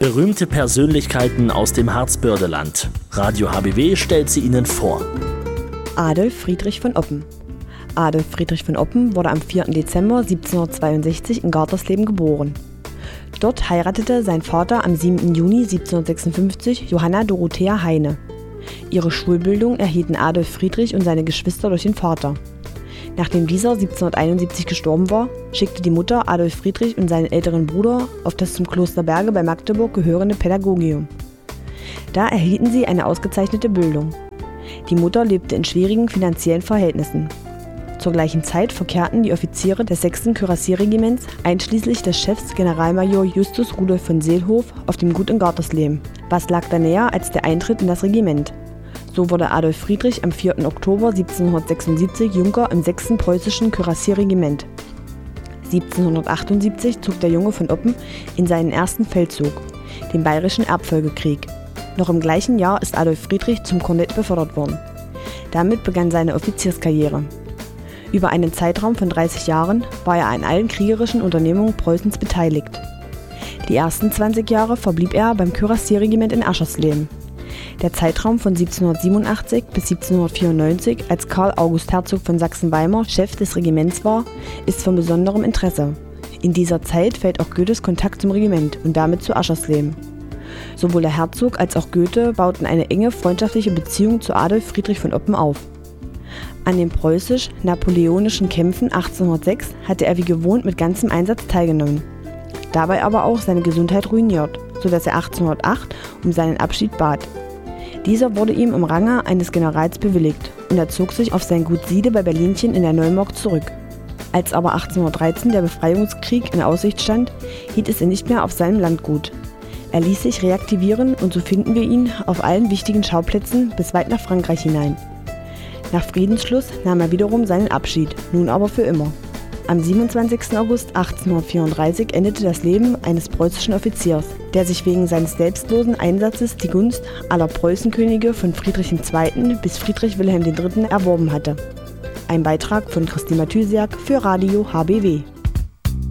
Berühmte Persönlichkeiten aus dem Harzbördeland. Radio HBW stellt sie Ihnen vor. Adolf Friedrich von Oppen. Adolf Friedrich von Oppen wurde am 4. Dezember 1762 in Gartersleben geboren. Dort heiratete sein Vater am 7. Juni 1756 Johanna Dorothea Heine. Ihre Schulbildung erhielten Adolf Friedrich und seine Geschwister durch den Vater. Nachdem dieser 1771 gestorben war, schickte die Mutter Adolf Friedrich und seinen älteren Bruder auf das zum Kloster Berge bei Magdeburg gehörende Pädagogium. Da erhielten sie eine ausgezeichnete Bildung. Die Mutter lebte in schwierigen finanziellen Verhältnissen. Zur gleichen Zeit verkehrten die Offiziere des 6. Kürassierregiments, einschließlich des Chefs Generalmajor Justus Rudolf von Seelhof, auf dem Gut in Gartersleben. Was lag da näher als der Eintritt in das Regiment? So wurde Adolf Friedrich am 4. Oktober 1776 Junker im 6. Preußischen Kürassierregiment. 1778 zog der Junge von Oppen in seinen ersten Feldzug, den Bayerischen Erbfolgekrieg. Noch im gleichen Jahr ist Adolf Friedrich zum Kornett befördert worden. Damit begann seine Offizierskarriere. Über einen Zeitraum von 30 Jahren war er an allen kriegerischen Unternehmungen Preußens beteiligt. Die ersten 20 Jahre verblieb er beim Kürassierregiment in Aschersleben. Der Zeitraum von 1787 bis 1794, als Karl August Herzog von Sachsen-Weimar Chef des Regiments war, ist von besonderem Interesse. In dieser Zeit fällt auch Goethes Kontakt zum Regiment und damit zu Aschersleben. Sowohl der Herzog als auch Goethe bauten eine enge freundschaftliche Beziehung zu Adolf Friedrich von Oppen auf. An den preußisch-napoleonischen Kämpfen 1806 hatte er wie gewohnt mit ganzem Einsatz teilgenommen. Dabei aber auch seine Gesundheit ruiniert, sodass er 1808 um seinen Abschied bat. Dieser wurde ihm im Range eines Generals bewilligt und er zog sich auf sein Gut Siede bei Berlinchen in der Neumark zurück. Als aber 1813 der Befreiungskrieg in Aussicht stand, hielt es ihn nicht mehr auf seinem Landgut. Er ließ sich reaktivieren und so finden wir ihn auf allen wichtigen Schauplätzen bis weit nach Frankreich hinein. Nach Friedensschluss nahm er wiederum seinen Abschied, nun aber für immer. Am 27. August 1834 endete das Leben eines preußischen Offiziers, der sich wegen seines selbstlosen Einsatzes die Gunst aller Preußenkönige von Friedrich II. Bis Friedrich Wilhelm III. Erworben hatte. Ein Beitrag von Christine Mathysiak für Radio HBW.